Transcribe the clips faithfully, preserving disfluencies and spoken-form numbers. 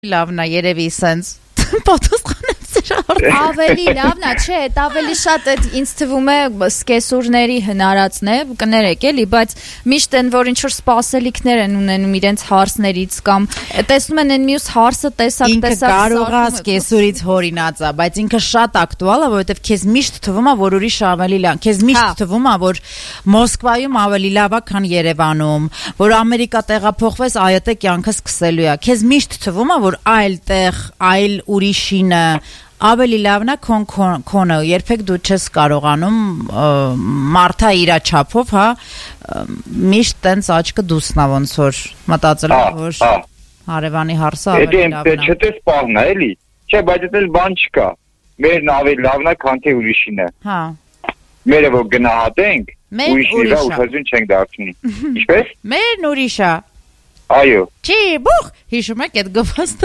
Լավն է երևի սենց պատասխանեմ սրա ավելի լավն է, չէ, դա ավելի շատ այդ ինձ թվում է սկեսուրների հնարածն է, կներեք էլի, բայց միշտ են որ ինչ որ սպասելիքներ են ունենում իրենց հարսներից կամ տեսնում են այն մյուս հարսը տեսակ տեսակ կարող է սկեսուրից հորինած է, բայց ինքը շատ ակտուալ է, որովհետև քեզ միշտ թվում է, որ ուրիշ ավելի լավ, քեզ միշտ թվում է, որ Մոսկվայում ավելի լավ է, քան Երևանում, որ Ամերիկա տեղափոխվես, այդտեղ կյանքը սկսելու է, քեզ միշտ թվում է, որ այլ տեղ, այլ ուրիշինը ավելի լավն է քոն քոնը, երբեք դու չես կարողանում մարդը իր չափով, հա, միշտ տենց աչքը դուսնա ոնց որ մտածել որ հարևանի հարսը ավելի լավն է։ Չէ, դες բանն է, էլի։ Չէ, բայց դա բան չկա։ Մերն ավելի լավն է, քան թե ուրիշինը։ Հա։ Մերը որ գնահատենք, ուրիշինը ուղղություն չենք դարձնի։ Ինչպես։ Մերն ուրիշ է։ Այո։ Չի, բուխ, հիշում եք այդ գովաստը։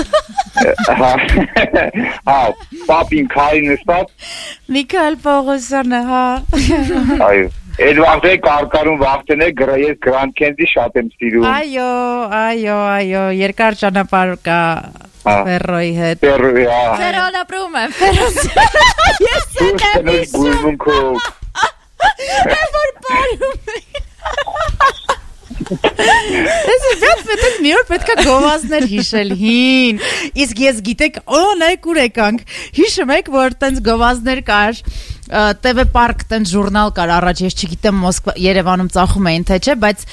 Հա, պապին քարին նստած։ Միքայել Պողոսյանը, հա։ Այո։ Այդ վաղտե կարկարում վաղտեն է գրայես Grand Candy շատ եմ սիրում։ Այո, այո, այո, երկար ճանապարհ կա Ֆերոյի հետ։ Ֆերոյի, հա։ Ֆերոն ապրում եմ, Ֆերոս։ Ես եմ գույնունքով։ Որ բարում է։ Ես պետք մի օր պետք է գովազդներ հիշել հին, իսկ ես գիտեք, օրինակ ուր եկանք, հիշում եք, որ տենց գովազդներ կար, Տե վե Park տենց ժուրնալ կար առաջ, ես չգիտեմ Մոսկվա, Երևանում ծախում էին թե չէ, բայց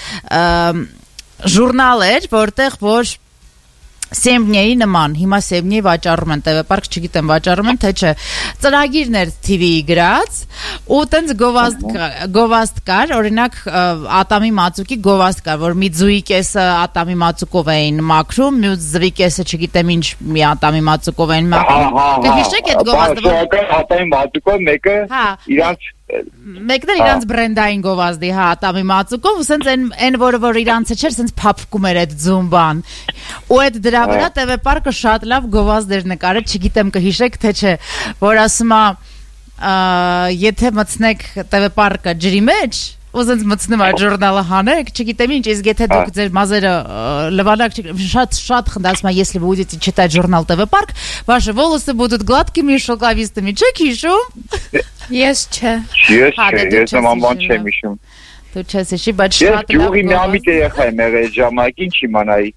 ժուրնալ էր, որտեղ որ Սեմբնեի նման, հիմա Սեմբնեի վաճառում են, Տե վե Park չգիտեմ վաճառում են, թե չէ, ծրագիրն էր T V-ի գրած, ու տենց գովազդ կար, օրինակ ատամի մածուկի գովազդ կար, որ մի ձուի կեսը ատամի մածուկով էին մաքրում, մյուս ձվի կեսը չգիտեմ ինչ մի ատամի մածուկով էին մաքրում, կհիշեք այդ գովազդը, ատամի մածուկով մեկը իրանց Մեկն էլ իրանց բրենդային գովազդի, հա, ատամի մածուկով, ու սենց այն որը որ իրանցը չէր, սենց փափկում էր այդ ձումբան, ու այդ դրա վրա Տե վե Park-ը շատ լավ գովազդ էր նկարել, չգիտեմ կհիշեք թե չէ, որ ասում է, եթե մտցնեք Տե վե Park-ը ջրի մեջ, ու սենց մտցնում այդ ժուրնալը հանեք, չգիտեմ ինչ, իսկ եթե դուք ձեր մազերը լվանակ, շատ շատ խնդասում է, если вы будете читать журнал Տե վե Park, ваши волосы будут гладкими и шелковистыми, չեք հիշում։ Ես չէ։ Ես չէ, ես նման չեմ հիշում։ Դու չես հիշի, բայց շատ լավ։ Ես գյուղի միամիտ երեխա եմ եղել այդ ժամանակ, ինչ իմանայի։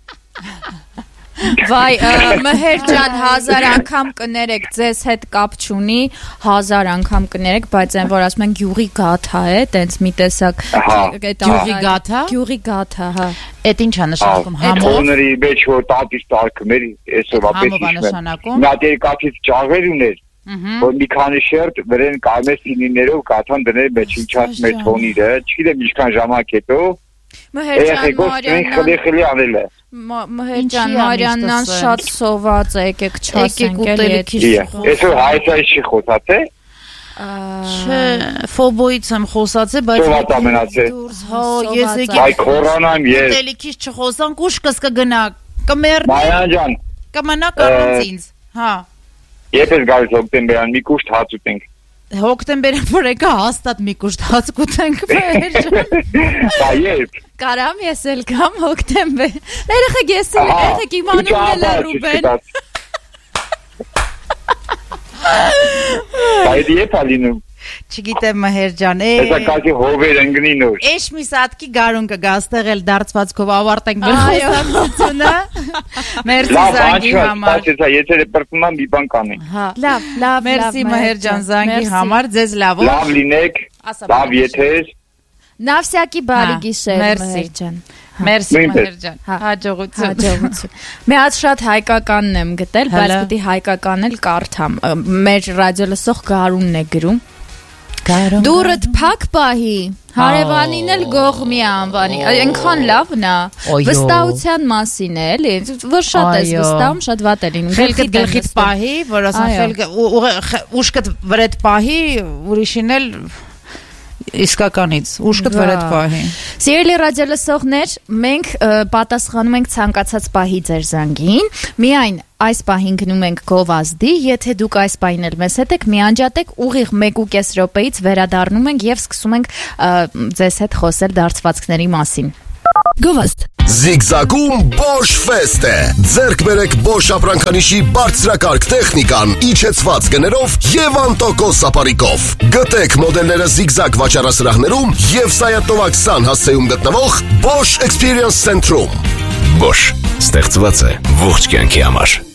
Վայ, Մհեր ջան, հազար անգամ կներեք, ձեզ հետ կապ չունի, հազար անգամ կներեք, բայց այն որ ասում են գյուղի գաթա է, տենց մի տեսակ գյուղի գաթա, գյուղի գաթա, հա։ Այդ ինչ է նշանակում, համով։ Համովների մեջ որ տատիս տարկում էր, այսօր ապետ հիշում։ Նա դեր կաթից ճաղեր ուներ, որ մի քանի շերտ վրեն կարմես ինիներով կաթան դներ մեջ ինչած մեր թոնիրը, չգիտեմ ինչքան ժամանակ հետո Մհեր ջան, Մհեր ջան, Մարիաննան շատ սոված է, եկեք չասենք էլի։ Այսօր հայցայից չի խոսացե։ Չէ, ֆոբոից եմ խոսացե, բայց Սոված ամենացե։ Հա, ես եկեք Այ կորոնայմ ես։ Ուտելիքից չխոսանք, ուշքս կգնա, կմեռնի։ Մարիան ջան։ Կմնա առանց ինձ։ Հա։ Երբ ես գալիս հոկտեմբերյան մի կուշտ հաց ուտենք։ Հոկտեմբերյան որ եկա հաստատ մի կուշտ հաց կուտենք Մհեր ջան։ Դա երբ։ Կարամ ես էլ կամ հոկտեմբեր։ Երեխեք ես էլ երեխեք իմանում էլ Ռուբեն։ Բայց երբ ալինում։ Չգիտեմ Մհեր ջան, է։ Էսա կասի հովեր ընկնի նոր։ Էշ մի սատկի գարուն կգա, ստեղ էլ դարձվածքով ավարտենք մեր խոսակցությունը։ Մերսի Զանգի համար։ Այսա եթե դեպրտում եմ մի բան կանի։ Հա։ Լավ, լավ, մերսի Մհեր ջան Զանգի համար, ձեզ լավ։ Լավ լինեք։ Լավ եթեր։ Նավսյակի բարի գիշեր Մհեր ջան։ Մերսի Մհեր ջան։ Հաջողություն։ Հաջողություն։ Մի հատ շատ հայկականն եմ գտել, բայց պիտի հայկական էլ կարդամ։ Մեր ռադիո լսող Գարունն է գրում։ Դուրդ փակ պահի, հարևանին էլ գողմի անվանի, այնքան լավն է, վստահության մասին է, էլի, որ շատ ես վստահում, շատ վատ է լինում։ Խելքդ գլխից պահի, որ ասան խելքը, ուշքդ վրեդ պահի, ուրիշին էլ իսկականից, ուշքդ վրեդ պահի։ Սիրելի ռադիոլսողներ, մենք պատասխանում ենք ցանկացած պահի ձեր զանգին, միայն այս պահին գնում ենք գովազդի, եթե դուք այս պահին էլ մեզ հետ եք, միանջատեք ուղիղ մեկ ու կես րոպեից վերադառնում ենք եւ սկսում ենք ձեզ հետ խոսել դարձվածքների մասին։ Գովաստ Զիգզագում Bosch Fest է։ Ձեռք բերեք Bosch ապրանքանիշի բարձրակարգ տեխնիկան իջեցված գներով եւ անտոկոս ապարիկով։ Գտեք մոդելները Zigzag վաճառասրահներում եւ Սայաթնովա քսան հասցեում գտնվող Bosch Experience Center-ում։ Bosch ստեղծված է ողջ կյանքի համար։